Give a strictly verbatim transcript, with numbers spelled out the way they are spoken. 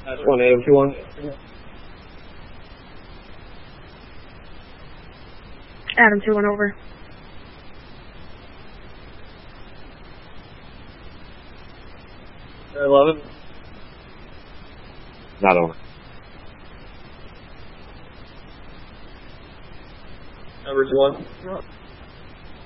one Adam two one. Adam two one over. eleven. Not over. Number two one.